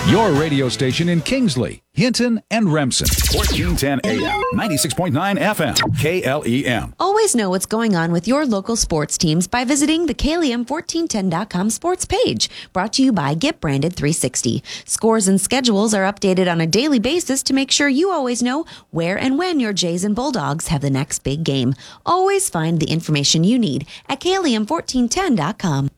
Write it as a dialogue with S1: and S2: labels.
S1: Your radio station in Kingsley, Hinton, and Remsen. 1410 AM, 96.9 FM, KLEM.
S2: Always know what's going on with your local sports teams by visiting the KLEM1410.com sports page. Brought to you by Get Branded 360. Scores and schedules are updated on a daily basis to make sure you always know where and when your Jays and Bulldogs have the next big game. Always find the information you need at KLEM1410.com.